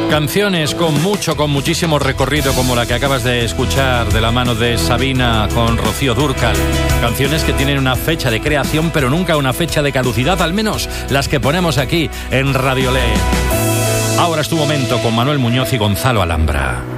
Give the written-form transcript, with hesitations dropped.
Canciones con muchísimo recorrido, como la que acabas de escuchar de la mano de Sabina con Rocío Dúrcal. Canciones que tienen una fecha de creación, pero nunca una fecha de caducidad, al menos las que ponemos aquí en Radio Le. Ahora es tu momento con Manuel Muñoz y Gonzalo Alhambra.